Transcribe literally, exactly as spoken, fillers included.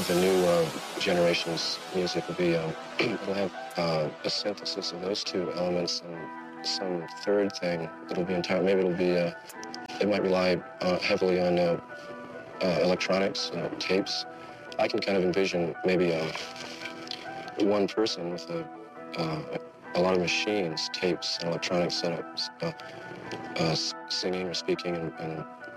the new uh, generation's music will be, um, it'll have uh, a synthesis of those two elements and some third thing. It'll be entirely, maybe it'll be, uh, it might rely uh, heavily on uh, uh, electronics, uh, tapes. I can kind of envision maybe uh, one person with a, uh, a lot of machines, tapes, and electronic setups, uh, uh, singing or speaking and, and